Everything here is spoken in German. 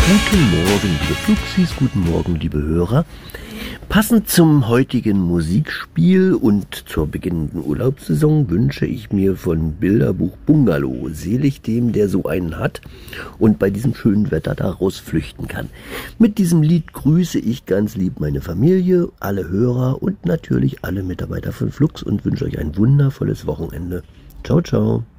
Guten Morgen, liebe Fluxis, guten Morgen, liebe Hörer. Passend zum heutigen Musikspiel und zur beginnenden Urlaubssaison wünsche ich mir von Bilderbuch Bungalow selig dem, der so einen hat und bei diesem schönen Wetter daraus flüchten kann. Mit diesem Lied grüße ich ganz lieb meine Familie, alle Hörer und natürlich alle Mitarbeiter von Flux und wünsche euch ein wundervolles Wochenende. Ciao, ciao.